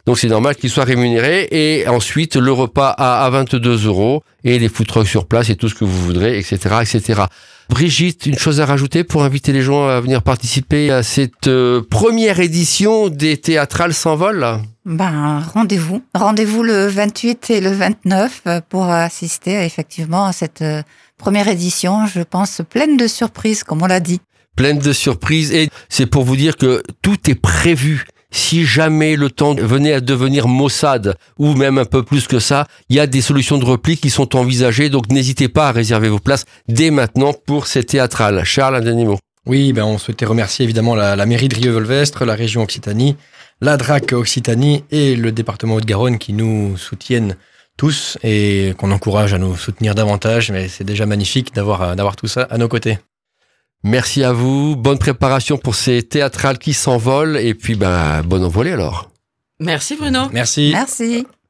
Donc c'est normal qu'ils soient rémunérés. Et ensuite, le repas à 22 € et les food trucks sur place et tout ce que vous voudrez, etc., etc. Brigitte, une chose à rajouter pour inviter les gens à venir participer à cette première édition des Théâtrales s'envolent? Rendez-vous le 28 et le 29 pour assister effectivement à cette première édition, je pense, pleine de surprises, comme on l'a dit. Pleine de surprises, et c'est pour vous dire que tout est prévu. Si jamais le temps venait à devenir maussade, ou même un peu plus que ça, il y a des solutions de repli qui sont envisagées, donc n'hésitez pas à réserver vos places dès maintenant pour ces théâtrales. Charles, un dernier mot. Oui, on souhaitait remercier évidemment la mairie de Rieux-Volvestre, la région Occitanie, la DRAC Occitanie et le département Haute-Garonne qui nous soutiennent tous et qu'on encourage à nous soutenir davantage, mais c'est déjà magnifique d'avoir tout ça à nos côtés. Merci à vous, bonne préparation pour ces théâtrales qui s'envolent et puis bonne envolée alors. Merci Bruno. Merci. Merci.